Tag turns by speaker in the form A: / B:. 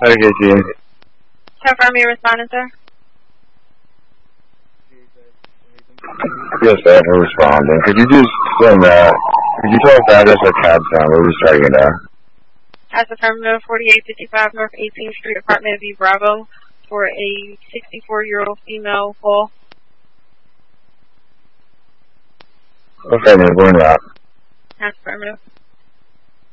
A: Okay, Gene.
B: Confirm your respondent, sir.
A: Yes, sir, we're responding. Could you just send could you tell us the address of cab time? We're just trying to get out.
B: As affirmative, 4855 North 18th Street, Apartment B, Bravo, for a 64-year-old female call.
A: Okay, then, going out.
B: As affirmative.